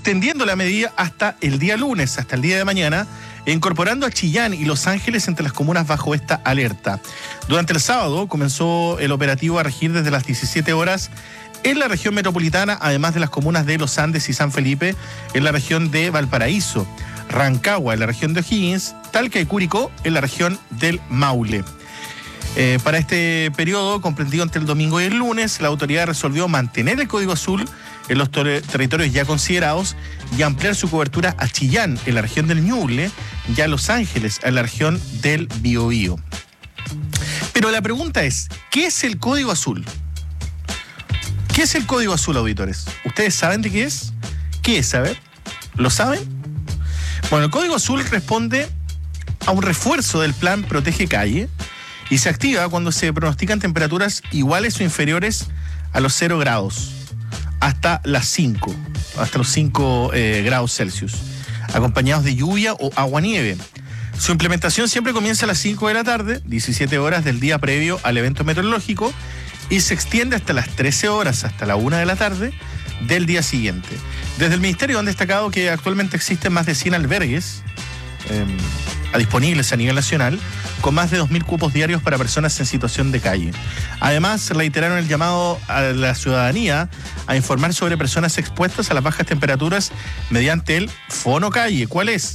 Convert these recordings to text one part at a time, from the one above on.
extendiendo la medida hasta el día lunes, hasta el día de mañana, incorporando a Chillán y Los Ángeles entre las comunas bajo esta alerta. Durante el sábado comenzó el operativo a regir desde las 17 horas en la región metropolitana, además de las comunas de Los Andes y San Felipe, en la región de Valparaíso, Rancagua, en la región de O'Higgins, Talca y Curicó, en la región del Maule. Para este periodo, comprendido entre el domingo y el lunes, la autoridad resolvió mantener el código azul en los territorios ya considerados y ampliar su cobertura a Chillán, en la región del Ñuble, y a Los Ángeles, en la región del Biobío. Pero la pregunta es, ¿qué es el código azul? ¿Qué es el código azul, auditores? ¿Ustedes saben de qué es? ¿Qué es? A ver, ¿lo saben? Bueno, el código azul responde a un refuerzo del plan Protege Calle y se activa cuando se pronostican temperaturas iguales o inferiores a los 0 grados, hasta los 5 grados Celsius, acompañados de lluvia o aguanieve. Su implementación siempre comienza a las 5 de la tarde, 17 horas del día previo al evento meteorológico, y se extiende hasta las 13 horas, hasta la 1 de la tarde del día siguiente. Desde el Ministerio han destacado que actualmente existen más de 100 albergues disponibles a nivel nacional, con más de 2.000 cupos diarios para personas en situación de calle. Además, reiteraron el llamado a la ciudadanía a informar sobre personas expuestas a las bajas temperaturas mediante el Fono Calle. ¿Cuál es?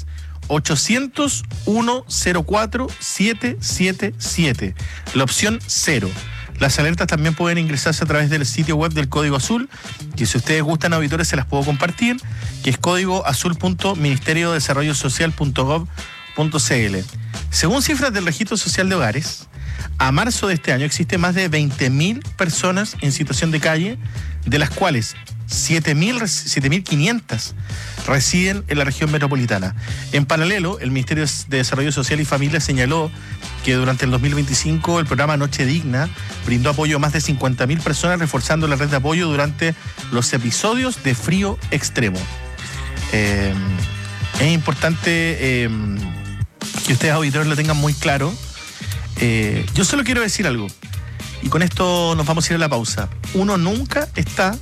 800-104-777, la opción 0. Las alertas también pueden ingresarse a través del sitio web del Código Azul, que si ustedes gustan, auditores, se las puedo compartir, que es códigoazul.ministeriodesarrollosocial.gov.cl. Según cifras del Registro Social de Hogares, a marzo de este año existen más de 20.000 personas en situación de calle, de las cuales 7.500 residen en la región metropolitana. En paralelo, el Ministerio de Desarrollo Social y Familia señaló que durante el 2025 el programa Noche Digna brindó apoyo a más de 50.000 personas, reforzando la red de apoyo durante los episodios de frío extremo. Es importante que ustedes, auditores, lo tengan muy claro. Yo solo quiero decir algo, y con esto nos vamos a ir a la pausa. Uno nunca está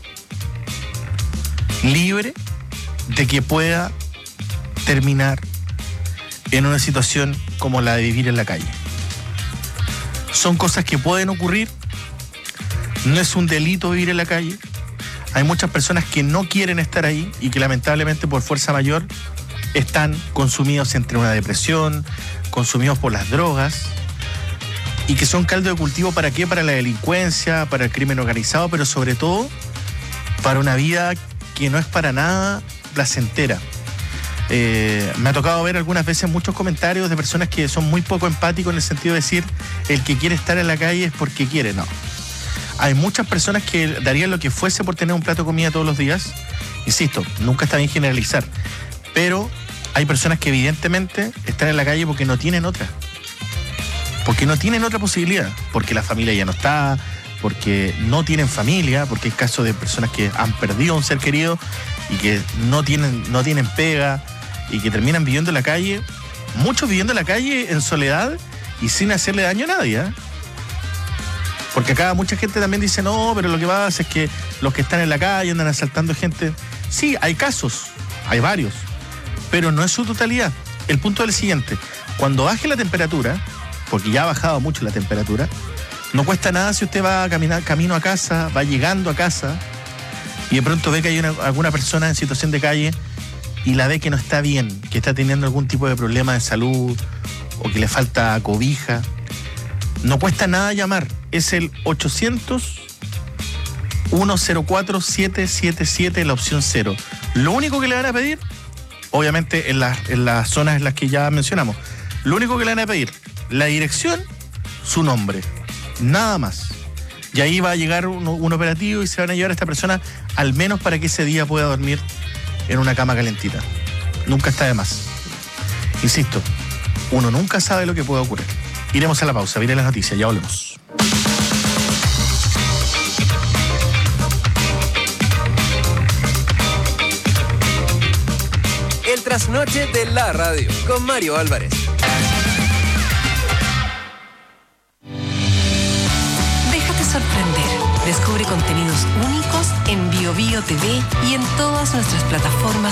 libre de que pueda terminar en una situación como la de vivir en la calle. Son cosas que pueden ocurrir. No es un delito vivir en la calle. Hay muchas personas que no quieren estar ahí y que lamentablemente por fuerza mayor están consumidos entre una depresión, consumidos por las drogas, y que son caldo de cultivo ¿para qué? Para la delincuencia, para el crimen organizado, pero sobre todo para una vida que no es para nada placentera. Me ha tocado ver algunas veces muchos comentarios de personas que son muy poco empáticos, en el sentido de decir, el que quiere estar en la calle es porque quiere. No. Hay muchas personas que darían lo que fuese por tener un plato de comida todos los días. Insisto, nunca está bien generalizar, pero hay personas que evidentemente están en la calle porque no tienen otra. Porque no tienen otra posibilidad. Porque la familia ya no está, porque no tienen familia, porque hay casos de personas que han perdido a un ser querido y que no tienen pega y que terminan viviendo en la calle. Muchos viviendo en la calle en soledad y sin hacerle daño a nadie, ¿eh? Porque acá mucha gente también dice, no, pero lo que pasa es que los que están en la calle andan asaltando gente. Sí, hay casos, hay varios, pero no es su totalidad. El punto es el siguiente: cuando baje la temperatura, porque ya ha bajado mucho la temperatura, no cuesta nada si usted va a caminar camino a casa, va llegando a casa y de pronto ve que hay alguna persona en situación de calle y la ve que no está bien, que está teniendo algún tipo de problema de salud o que le falta cobija. No cuesta nada llamar. Es el 800-104-777, la opción 0. Lo único que le van a pedir, obviamente en las zonas en las que ya mencionamos, lo único que le van a pedir, la dirección, su nombre, nada más. Y ahí va a llegar un operativo y se van a llevar a esta persona al menos para que ese día pueda dormir en una cama calentita. Nunca está de más. Insisto, uno nunca sabe lo que puede ocurrir. Iremos a la pausa, vienen las noticias, ya volvemos. El trasnoche de la radio con Mario Álvarez. Déjate sorprender. Descubre contenidos únicos en BioBio TV y en todas nuestras plataformas